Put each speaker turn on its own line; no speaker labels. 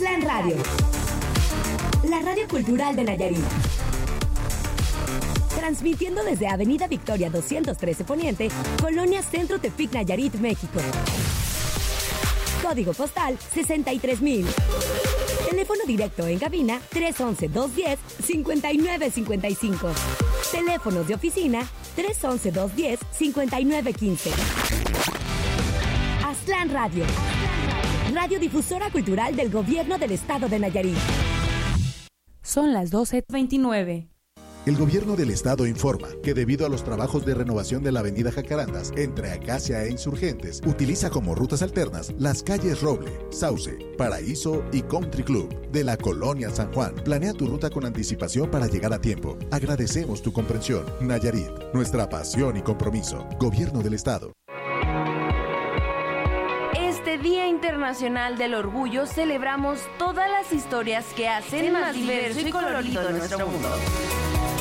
Aztlán Radio, la radio cultural de Nayarit. Transmitiendo desde Avenida Victoria 213 Poniente, Colonia Centro Tepic, Nayarit, México. Código postal 63,000. Teléfono directo en cabina 311-210-5955. Teléfonos de oficina 311-210-5915. Aztlán Radio, radiodifusora cultural del Gobierno del Estado de Nayarit.
Son las 12:29.
El Gobierno del Estado informa que debido a los trabajos de renovación de la avenida Jacarandas entre Acacia e Insurgentes, utiliza como rutas alternas las calles Roble, Sauce, Paraíso y Country Club de la Colonia San Juan. Planea tu ruta con anticipación para llegar a tiempo. Agradecemos tu comprensión. Nayarit, nuestra pasión y compromiso. Gobierno del Estado.
Este Día Internacional del Orgullo celebramos todas las historias que hacen más diverso y colorido nuestro mundo.